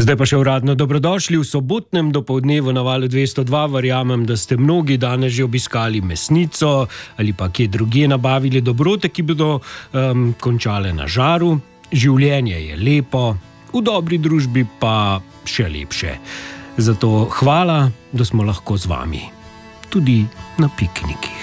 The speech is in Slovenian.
Zdaj pa še uradno dobrodošli v sobotnem dopoldnevu na Valu 202. Verjamem, da ste mnogi danes že obiskali mesnico ali pa kje drugje nabavili dobrote, ki bodo končale na žaru. Življenje je lepo, v dobri družbi pa še lepše. Zato hvala, da smo lahko z vami. Tudi na piknikih.